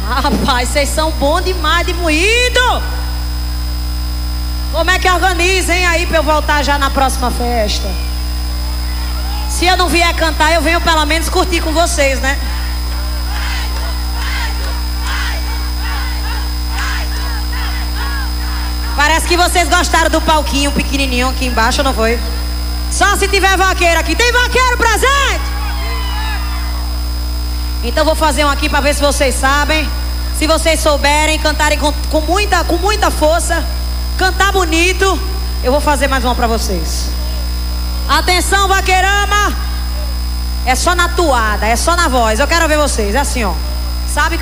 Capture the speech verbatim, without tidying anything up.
Rapaz, vocês são bons demais de moído. Como é que organizem aí pra eu voltar já na próxima festa? Se eu não vier cantar, eu venho pelo menos curtir com vocês, né? Parece que vocês gostaram do palquinho pequenininho aqui embaixo, não foi? Só se tiver vaqueiro aqui. Tem vaqueiro presente? Então vou fazer um aqui pra ver se vocês sabem. Se vocês souberem, cantarem com, com, muita, com muita força, cantar bonito, eu vou fazer mais uma pra vocês. Atenção, vaqueirama. É só na toada, é só na voz. Eu quero ver vocês, é assim, ó. Sabe?